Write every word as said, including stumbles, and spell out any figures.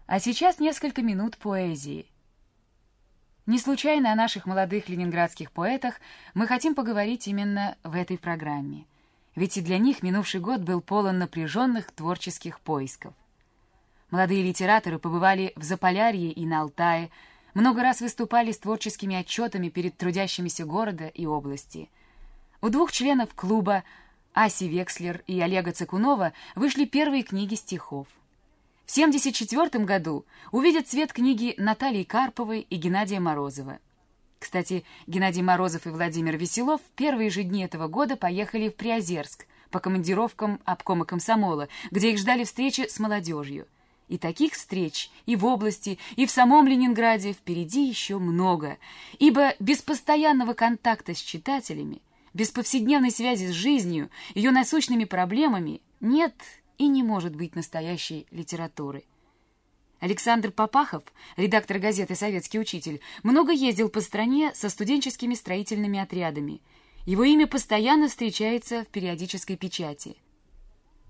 А сейчас несколько минут поэзии. Не случайно о наших молодых ленинградских поэтах мы хотим поговорить именно в этой программе. Ведь и для них минувший год был полон напряженных творческих поисков. Молодые литераторы побывали в Заполярье и на Алтае, много раз выступали с творческими отчетами перед трудящимися города и области. У двух членов клуба, Аси Векслер и Олега Цыкунова, вышли первые книги стихов. В семьдесят четвёртом году увидят свет книги Натальи Карповой и Геннадия Морозова. Кстати, Геннадий Морозов и Владимир Веселов в первые же дни этого года поехали в Приозерск по командировкам обкома комсомола, где их ждали встречи с молодежью. И таких встреч и в области, и в самом Ленинграде впереди еще много, ибо без постоянного контакта с читателями, без повседневной связи с жизнью, ее насущными проблемами нет и не может быть настоящей литературы. Александр Попахов, редактор газеты «Советский учитель», много ездил по стране со студенческими строительными отрядами. Его имя постоянно встречается в периодической печати.